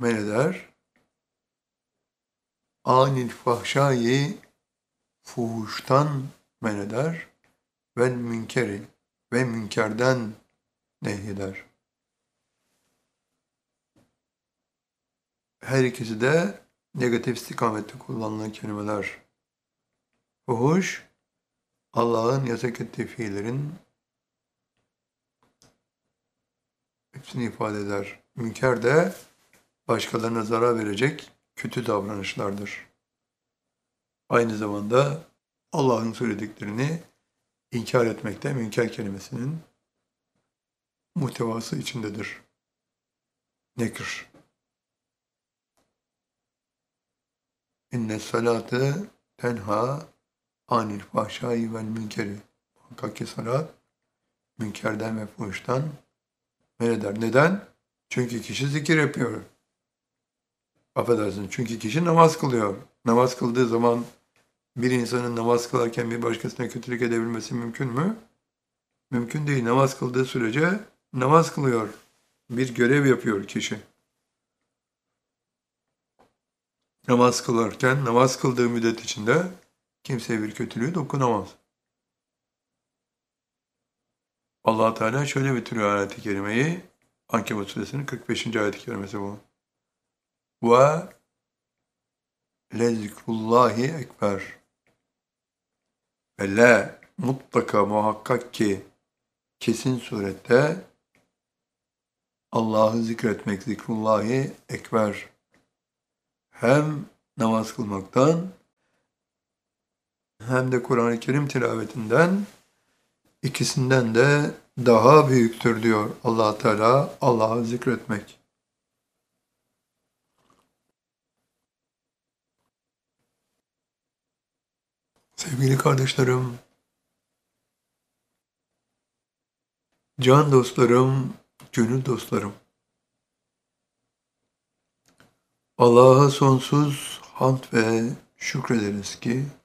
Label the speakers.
Speaker 1: men eder. Anil fahşayı fuhuştan men eder. Vel münkeri ve münkerden nehyeder. Her ikisi de negatif istikamette kullanılan kelimeler. Fuhuş, Allah'ın yasak ettiği fiillerin hepsini ifade eder. Münker de başkalarına zarar verecek kötü davranışlardır. Aynı zamanda Allah'ın söylediklerini inkar etmek de münker kelimesinin muhtevası içindedir. Nekir. İnne salate tenha anil fahşai vel münkeri. Muhakkak ki salat münkerden ve fuhuştan men eder. Neden? Çünkü kişi zikir yapıyor. Affedersin. Çünkü kişi namaz kılıyor. Namaz kıldığı zaman bir insanın namaz kılarken bir başkasına kötülük edebilmesi mümkün mü? Mümkün değil. Namaz kıldığı sürece namaz kılıyor. Bir görev yapıyor kişi. Namaz kılarken, namaz kıldığı müddet içinde kimseye bir kötülüğü dokunamaz. Allah Teala şöyle bitiriyor ayet-i kerimeyi. Ankebut suresinin 45. ayet-i kerimesi bu. Ve lezikrullahi ekber. Ve la mutlaka muhakkak ki kesin surette Allah'ı zikretmek, zikrullahi ekber. Hem namaz kılmaktan hem de Kur'an-ı Kerim tilavetinden ikisinden de daha büyüktür diyor Allah Teala, Allah'ı zikretmek. Sevgili kardeşlerim, can dostlarım, gönül dostlarım, Allah'a sonsuz hamd ve şükrederiz ki